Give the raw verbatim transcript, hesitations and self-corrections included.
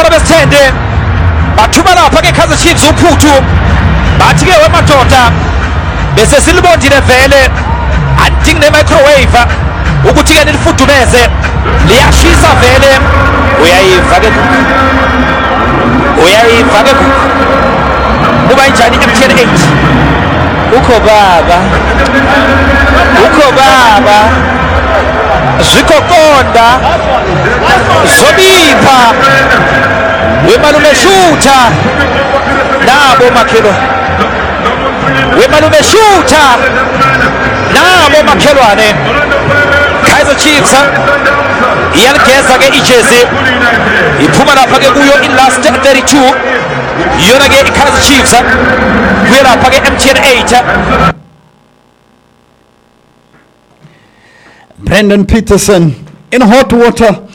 abafana besithende bathuma lapha ke Kaizer Chiefs uphuthu bathi ke wemadoda bese silibondile vele anting ne microwave ukuthi ke nilifudumeze liyashisa vele uyayiva ke uyayiva ke kuba njani M T N eight ukho baba ukho baba zikokonda zobipha wemalume shutha nabo makhelo wemalume shutha nabo makhelwane Kaizer Chiefs iyangeza ke ijezi iphuma lapha ke kuyo in last thirty-two yona ke Kaizer Chiefs kuya lapha ke M T N eight. Brendan Peterson in hot water.